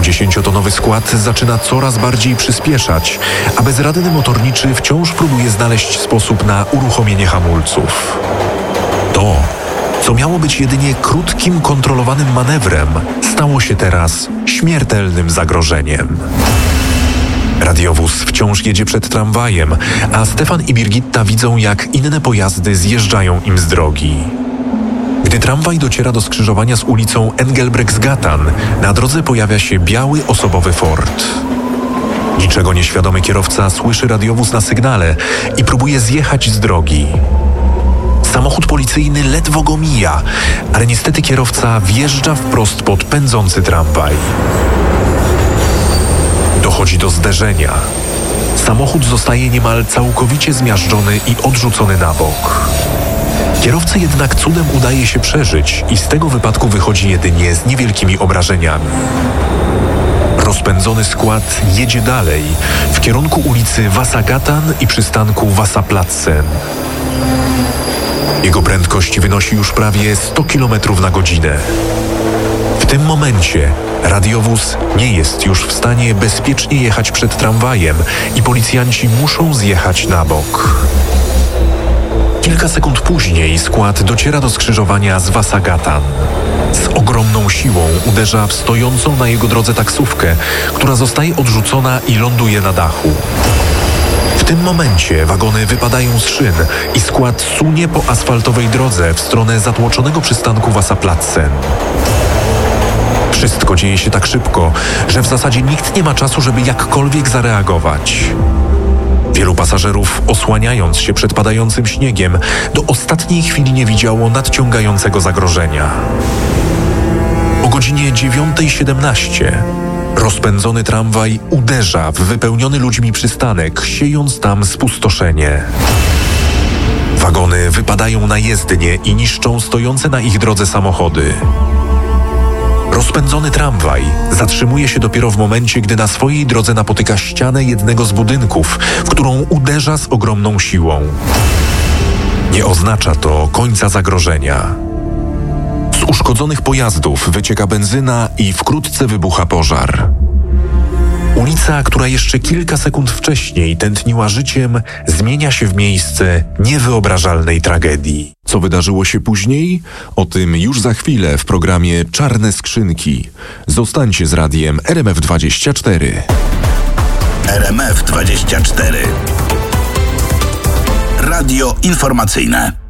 Kilkudziesięciotonowy skład zaczyna coraz bardziej przyspieszać, a bezradny motorniczy wciąż próbuje znaleźć sposób na uruchomienie hamulców. To, co miało być jedynie krótkim, kontrolowanym manewrem, stało się teraz śmiertelnym zagrożeniem. Radiowóz wciąż jedzie przed tramwajem, a Stefan i Birgitta widzą, jak inne pojazdy zjeżdżają im z drogi. Gdy tramwaj dociera do skrzyżowania z ulicą Engelbrektsgatan, na drodze pojawia się biały osobowy Ford. Niczego nieświadomy kierowca słyszy radiowóz na sygnale i próbuje zjechać z drogi. Samochód policyjny ledwo go mija, ale niestety kierowca wjeżdża wprost pod pędzący tramwaj. Dochodzi do zderzenia. Samochód zostaje niemal całkowicie zmiażdżony i odrzucony na bok. Kierowcy jednak cudem udaje się przeżyć i z tego wypadku wychodzi jedynie z niewielkimi obrażeniami. Rozpędzony skład jedzie dalej w kierunku ulicy Vasagatan i przystanku Vasaplatsen. Jego prędkość wynosi już prawie 100 km na godzinę. W tym momencie radiowóz nie jest już w stanie bezpiecznie jechać przed tramwajem i policjanci muszą zjechać na bok. Kilka sekund później skład dociera do skrzyżowania z Vasagatan. Z ogromną siłą uderza w stojącą na jego drodze taksówkę, która zostaje odrzucona i ląduje na dachu. W tym momencie wagony wypadają z szyn i skład sunie po asfaltowej drodze w stronę zatłoczonego przystanku Vasaplatsen. Wszystko dzieje się tak szybko, że w zasadzie nikt nie ma czasu, żeby jakkolwiek zareagować. Wielu pasażerów, osłaniając się przed padającym śniegiem, do ostatniej chwili nie widziało nadciągającego zagrożenia. O godzinie 9:17 rozpędzony tramwaj uderza w wypełniony ludźmi przystanek, siejąc tam spustoszenie. Wagony wypadają na jezdnię i niszczą stojące na ich drodze samochody. Rozpędzony tramwaj zatrzymuje się dopiero w momencie, gdy na swojej drodze napotyka ścianę jednego z budynków, w którą uderza z ogromną siłą. Nie oznacza to końca zagrożenia. Z uszkodzonych pojazdów wycieka benzyna i wkrótce wybucha pożar. Ulica, która jeszcze kilka sekund wcześniej tętniła życiem, zmienia się w miejsce niewyobrażalnej tragedii. Co wydarzyło się później? O tym już za chwilę w programie Czarne Skrzynki. Zostańcie z radiem RMF24. RMF24. Radio informacyjne.